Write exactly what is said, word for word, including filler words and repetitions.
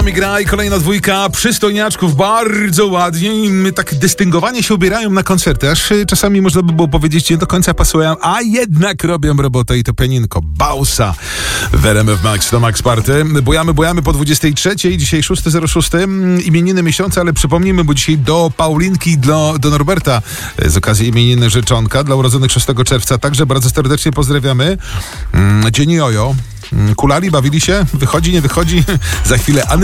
nami gra i kolejna dwójka przystojniaczków, bardzo ładnie i my tak dystyngowanie się ubierają na koncerty, aż czasami można by było powiedzieć, nie do końca pasują, a jednak robią robotę i to pianinko Bausa w R M F Max, to Max Party. Bujamy, bujamy po dwudziestej trzeciej, dzisiaj szósty zero szósty, imieniny miesiąca, ale przypomnijmy, bo dzisiaj do Paulinki, do, do Norberta z okazji imieniny życzonka, dla urodzonych szóstego czerwca, także bardzo serdecznie pozdrawiamy. Dzień jojo. Kulali, bawili się? Wychodzi, nie wychodzi? Za chwilę